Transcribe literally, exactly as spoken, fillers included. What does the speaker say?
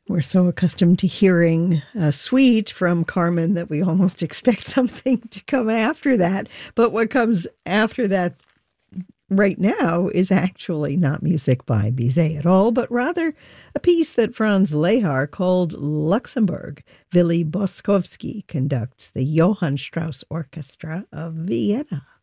We're so accustomed to hearing a suite from Carmen that we almost expect something to come after that. But what comes after that right now is actually not music by Bizet at all, but rather a piece that Franz Lehár called Luxembourg. Willy Boskovsky conducts the Johann Strauss Orchestra of Vienna.